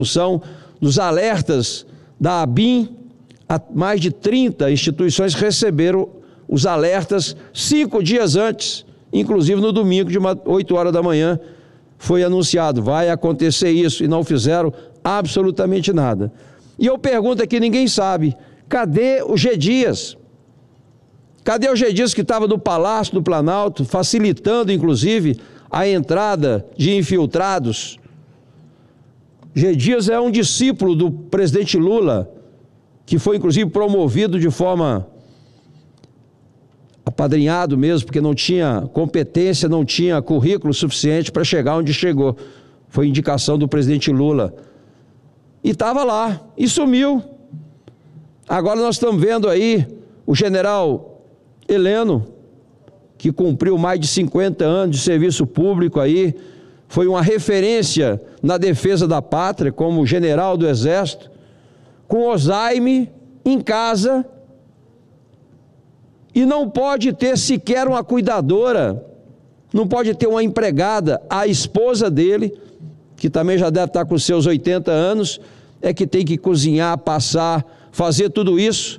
São dos alertas da ABIN, mais de 30 instituições receberam os alertas 5 dias antes, inclusive no domingo, de 8 horas da manhã, foi anunciado, vai acontecer isso, e não fizeram absolutamente nada. E eu pergunto aqui, ninguém sabe, cadê o G. Dias? Cadê o G. Dias que estava no Palácio do Planalto, facilitando, inclusive, a entrada de infiltrados? G. Dias é um discípulo do presidente Lula, que foi, inclusive, promovido de forma apadrinhado mesmo, porque não tinha competência, não tinha currículo suficiente para chegar onde chegou. Foi indicação do presidente Lula. E estava lá, e sumiu. Agora nós estamos vendo aí o general Heleno, que cumpriu mais de 50 anos de serviço público aí, foi uma referência na defesa da pátria, como general do Exército, com Alzheimer em casa, e não pode ter sequer uma cuidadora, não pode ter uma empregada. A esposa dele, que também já deve estar com seus 80 anos, é que tem que cozinhar, passar, fazer tudo isso.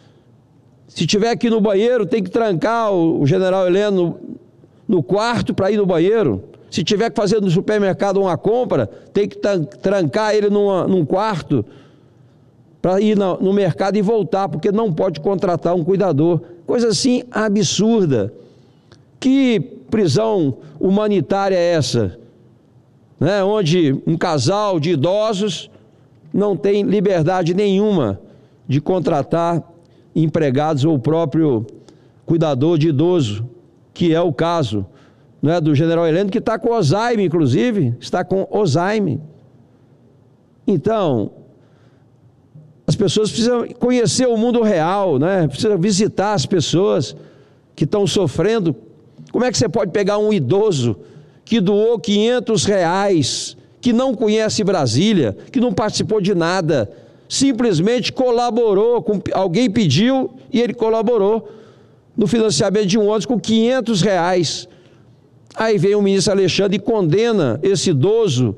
Se tiver que ir no banheiro, tem que trancar o general Heleno no quarto para ir no banheiro. Se tiver que fazer no supermercado uma compra, tem que trancar ele num quarto para ir no mercado e voltar, porque não pode contratar um cuidador. Coisa assim absurda. Que prisão humanitária é essa? Né? Onde um casal de idosos não tem liberdade nenhuma de contratar empregados ou o próprio cuidador de idoso, que é o caso, né, do general Heleno, que está com Alzheimer, inclusive, está com Alzheimer. Então, as pessoas precisam conhecer o mundo real, né? Precisam visitar as pessoas que estão sofrendo. Como é que você pode pegar um idoso que doou R$500, que não conhece Brasília, que não participou de nada, simplesmente colaborou, alguém pediu e ele colaborou no financiamento de um ônibus com R$500. Aí vem o ministro Alexandre e condena esse idoso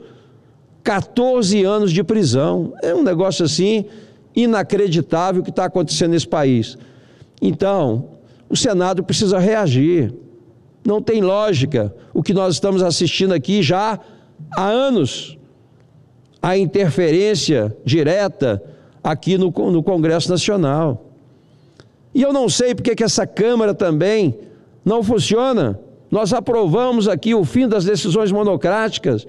14 anos de prisão. É um negócio assim inacreditável que está acontecendo nesse país. Então, o Senado precisa reagir. Não tem lógica o que nós estamos assistindo aqui já há anos, a interferência direta aqui no Congresso Nacional. E eu não sei porque que essa Câmara também não funciona. Nós aprovamos aqui o fim das decisões monocráticas.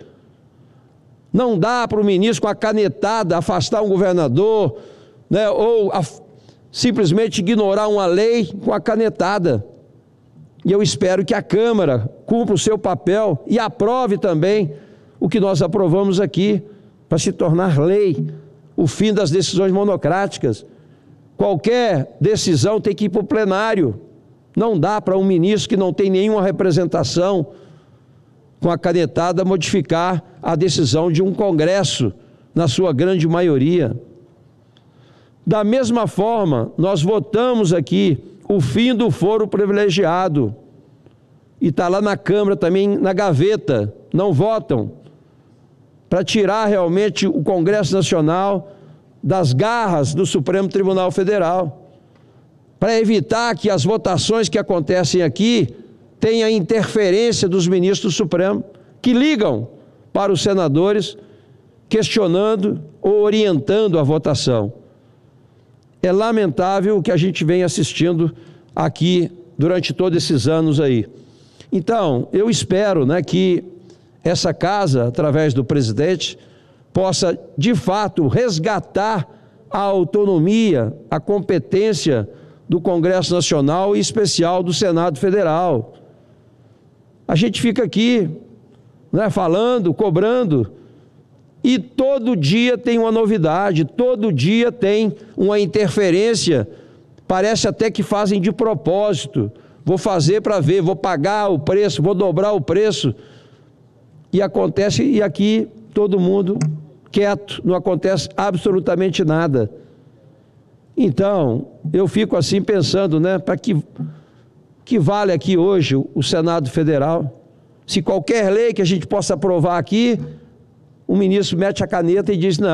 Não dá para o ministro, com a canetada, afastar um governador, né, ou simplesmente ignorar uma lei com a canetada. E eu espero que a Câmara cumpra o seu papel e aprove também o que nós aprovamos aqui, para se tornar lei, o fim das decisões monocráticas. Qualquer decisão tem que ir para o plenário. Não dá para um ministro que não tem nenhuma representação, com a canetada, modificar a decisão de um Congresso, na sua grande maioria. Da mesma forma, nós votamos aqui o fim do foro privilegiado, e está lá na Câmara também, na gaveta, não votam, para tirar realmente o Congresso Nacional das garras do Supremo Tribunal Federal, para evitar que as votações que acontecem aqui tenham interferência dos ministros do Supremo, que ligam para os senadores, questionando ou orientando a votação. É lamentável o que a gente vem assistindo aqui durante todos esses anos aí. Então, eu espero, né, que essa casa, através do presidente, possa, de fato, resgatar a autonomia, a competência do Congresso Nacional e, em especial, do Senado Federal. A gente fica aqui, né, falando, cobrando, e todo dia tem uma novidade, todo dia tem uma interferência, parece até que fazem de propósito. Vou fazer para ver, vou pagar o preço, vou dobrar o preço. E acontece, e aqui todo mundo quieto, não acontece absolutamente nada. Então, eu fico assim pensando, né, para que vale aqui hoje o Senado Federal? Se qualquer lei que a gente possa aprovar aqui, o ministro mete a caneta e diz: não,